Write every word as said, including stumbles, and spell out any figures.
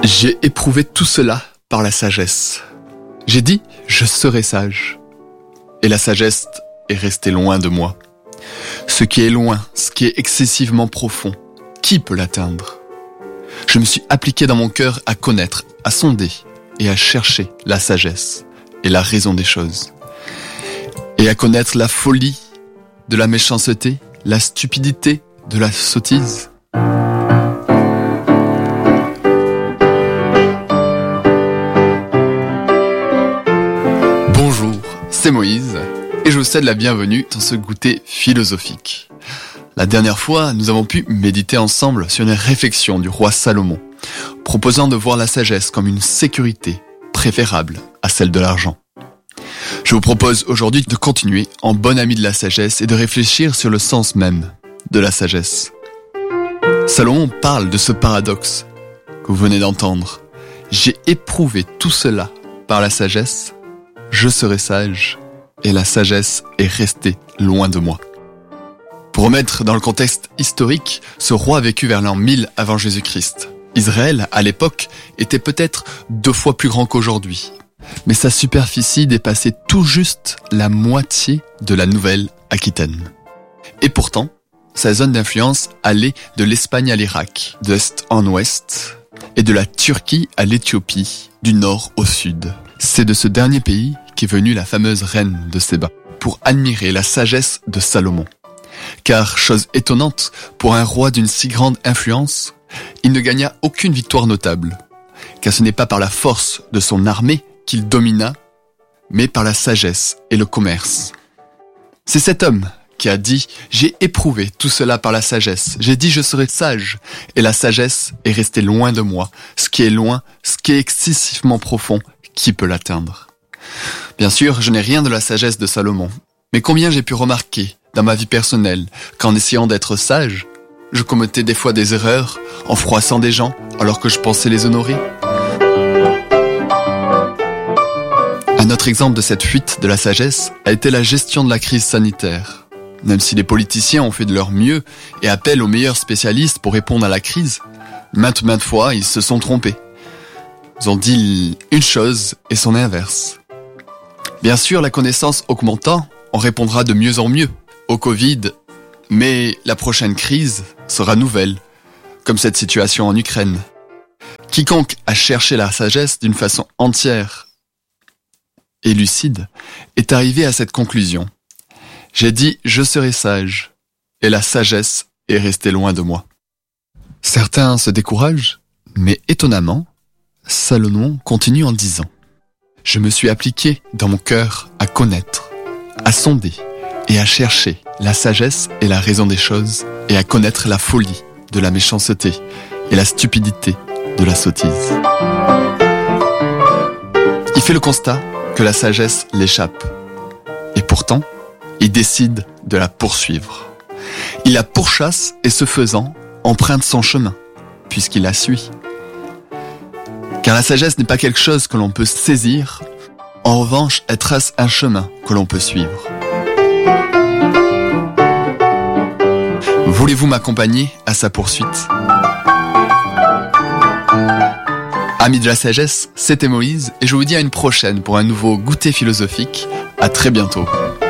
J'ai éprouvé tout cela par la sagesse. J'ai dit, je serai sage. Et la sagesse est restée loin de moi. Ce qui est loin, ce qui est excessivement profond, qui peut l'atteindre? Je me suis appliqué dans mon cœur à connaître, à sonder et à chercher la sagesse et la raison des choses. Et à connaître la folie de la méchanceté, la stupidité de la sottise. Bonjour, c'est Moïse et je vous souhaite la bienvenue dans ce goûter philosophique. La dernière fois, nous avons pu méditer ensemble sur une réflexion du roi Salomon, proposant de voir la sagesse comme une sécurité préférable à celle de l'argent. Je vous propose aujourd'hui de continuer en bon ami de la sagesse et de réfléchir sur le sens même de la sagesse. Salomon parle de ce paradoxe que vous venez d'entendre. J'ai éprouvé tout cela par la sagesse, je serai sage, et la sagesse est restée loin de moi. Pour remettre dans le contexte historique, ce roi a vécu vers l'an mille avant Jésus-Christ. Israël, à l'époque, était peut-être deux fois plus grand qu'aujourd'hui. Mais sa superficie dépassait tout juste la moitié de la Nouvelle-Aquitaine. Et pourtant, sa zone d'influence allait de l'Espagne à l'Irak, d'est en ouest, et de la Turquie à l'Éthiopie, du nord au sud. C'est de ce dernier pays qu'est venue la fameuse reine de Séba, pour admirer la sagesse de Salomon. Car, chose étonnante, pour un roi d'une si grande influence, il ne gagna aucune victoire notable. Car ce n'est pas par la force de son armée qu'il domina, mais par la sagesse et le commerce. C'est cet homme qui a dit « J'ai éprouvé tout cela par la sagesse. J'ai dit je serai sage, et la sagesse est restée loin de moi. Ce qui est loin, ce qui est excessivement profond, qui peut l'atteindre ?» Bien sûr, je n'ai rien de la sagesse de Salomon, mais combien j'ai pu remarquer dans ma vie personnelle qu'en essayant d'être sage, je commettais des fois des erreurs en froissant des gens alors que je pensais les honorer. Un autre exemple de cette fuite de la sagesse a été la gestion de la crise sanitaire. Même si les politiciens ont fait de leur mieux et appellent aux meilleurs spécialistes pour répondre à la crise, maintes maintes fois ils se sont trompés. Ils ont dit une chose et son inverse. Bien sûr, la connaissance augmentant, on répondra de mieux en mieux au Covid, mais la prochaine crise sera nouvelle, comme cette situation en Ukraine. Quiconque a cherché la sagesse d'une façon entière et lucide est arrivé à cette conclusion. J'ai dit « je serai sage » et la sagesse est restée loin de moi. Certains se découragent, mais étonnamment, Salomon continue en disant « Je me suis appliqué dans mon cœur à connaître, à sonder et à chercher la sagesse et la raison des choses et à connaître la folie de la méchanceté et la stupidité de la sottise. » Il fait le constat que la sagesse l'échappe. Et pourtant, il décide de la poursuivre. Il la pourchasse et ce faisant, emprunte son chemin, puisqu'il la suit. Car la sagesse n'est pas quelque chose que l'on peut saisir, en revanche, elle trace un chemin que l'on peut suivre. Voulez-vous m'accompagner à sa poursuite ? Amis de la sagesse, c'était Moïse et je vous dis à une prochaine pour un nouveau goûter philosophique. À très bientôt.